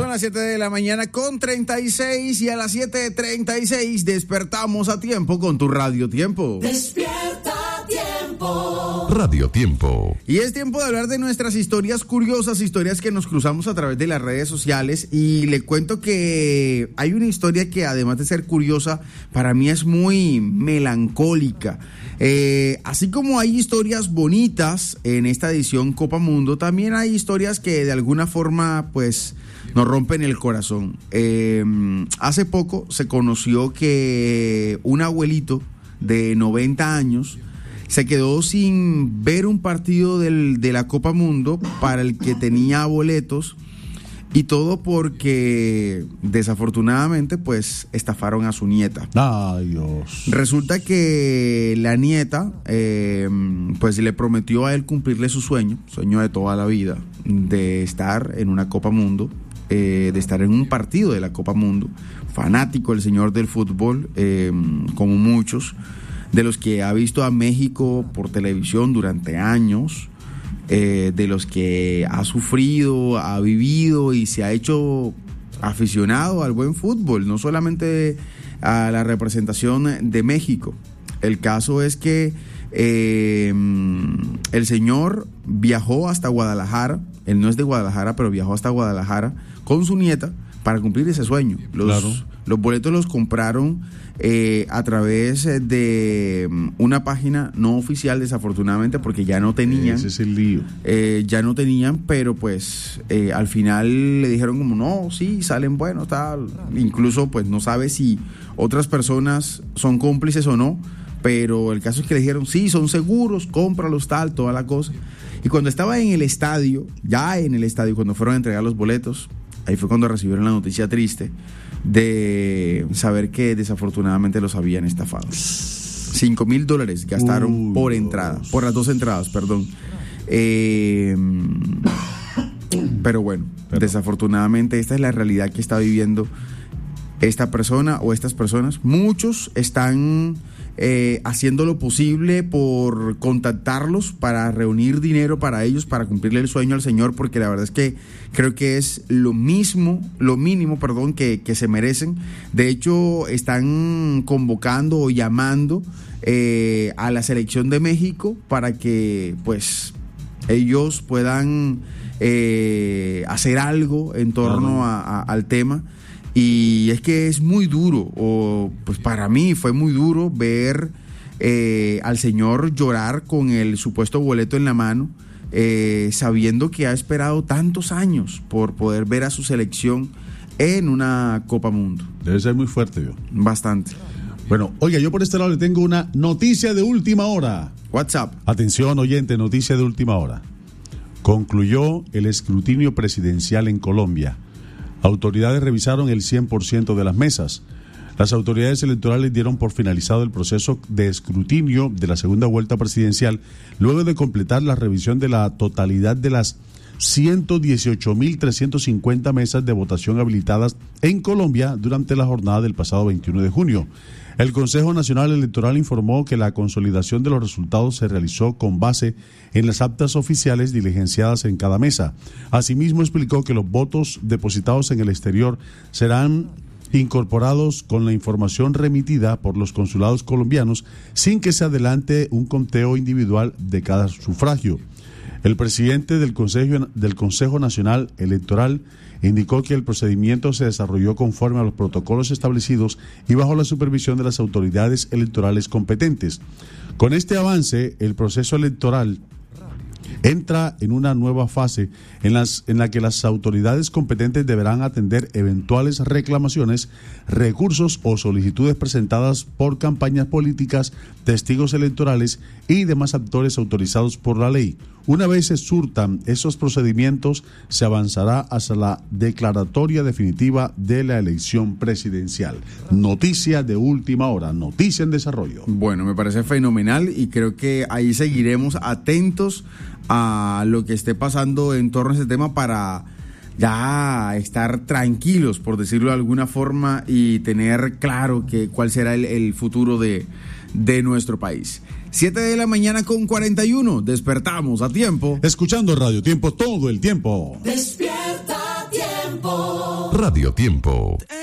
Son las 7 de la mañana con 36 y a las 7:36 despertamos a tiempo con tu Radio Tiempo. Despierta Tiempo. Radio Tiempo. Y es tiempo de hablar de nuestras historias curiosas, historias que nos cruzamos a través de las redes sociales. Y le cuento que hay una historia que, además de ser curiosa, para mí es muy melancólica. Así como hay historias bonitas en esta edición Copa Mundo, también hay historias que de alguna forma pues nos rompen el corazón. Hace poco se conoció que un abuelito de 90 años se quedó sin ver un partido de la Copa Mundo para el que tenía boletos, y todo porque desafortunadamente pues estafaron a su nieta. Ay, Dios. Resulta que la nieta pues le prometió a él cumplirle su sueño de toda la vida, de estar en una Copa Mundo, de estar en un partido de la Copa Mundo. Fanático el señor del fútbol, como muchos, de los que ha visto a México por televisión durante años, de los que ha sufrido, ha vivido y se ha hecho aficionado al buen fútbol, no solamente a la representación de México. El caso es que el señor viajó hasta Guadalajara. Él no es de Guadalajara, pero viajó hasta Guadalajara con su nieta para cumplir ese sueño. Los boletos los compraron a través de una página no oficial, desafortunadamente, porque ya no tenían. Ese es el lío. Ya no tenían, pero pues al final le dijeron como no, sí, salen buenos, tal. Incluso pues no sabe si otras personas son cómplices o no, pero el caso es que le dijeron sí, son seguros, cómpralos, tal, toda la cosa. Y cuando estaba en el estadio, cuando fueron a entregar los boletos, ahí fue cuando recibieron la noticia triste de saber que desafortunadamente los habían estafado. $5,000 gastaron por las dos entradas, perdón. Pero bueno, desafortunadamente esta es la realidad que está viviendo esta persona o estas personas. Muchos están haciendo lo posible por contactarlos para reunir dinero para ellos, para cumplirle el sueño al señor, porque la verdad es que creo que es lo mínimo, que se merecen. De hecho, están convocando o llamando a la selección de México para que pues ellos puedan hacer algo en torno al tema. Y es que es muy duro, o pues para mí fue muy duro ver al señor llorar con el supuesto boleto en la mano, sabiendo que ha esperado tantos años por poder ver a su selección en una Copa Mundo. Debe ser muy fuerte, yo. Bastante. Bueno, oiga, yo por este lado le tengo una noticia de última hora. WhatsApp. Atención, oyente, noticia de última hora. Concluyó el escrutinio presidencial en Colombia. Autoridades revisaron el 100% de las mesas. Las autoridades electorales dieron por finalizado el proceso de escrutinio de la segunda vuelta presidencial, luego de completar la revisión de la totalidad de las 118.350 mesas de votación habilitadas en Colombia durante la jornada del pasado 21 de junio. El Consejo Nacional Electoral informó que la consolidación de los resultados se realizó con base en las actas oficiales diligenciadas en cada mesa. Asimismo, explicó que los votos depositados en el exterior serán incorporados con la información remitida por los consulados colombianos sin que se adelante un conteo individual de cada sufragio. El presidente del Consejo Nacional Electoral indicó que el procedimiento se desarrolló conforme a los protocolos establecidos y bajo la supervisión de las autoridades electorales competentes. Con este avance, el proceso electoral entra en una nueva fase en la que las autoridades competentes deberán atender eventuales reclamaciones, recursos o solicitudes presentadas por campañas políticas, testigos electorales y demás actores autorizados por la ley. Una vez se surtan esos procedimientos, se avanzará hacia la declaratoria definitiva de la elección presidencial. Noticia de última hora, noticia en desarrollo. Bueno, me parece fenomenal y creo que ahí seguiremos atentos a lo que esté pasando en torno a ese tema para ya estar tranquilos, por decirlo de alguna forma, y tener claro cuál será el futuro de nuestro país. 7 de la mañana con 41, despertamos a tiempo. Escuchando Radio Tiempo todo el tiempo. Despierta Tiempo. Radio Tiempo.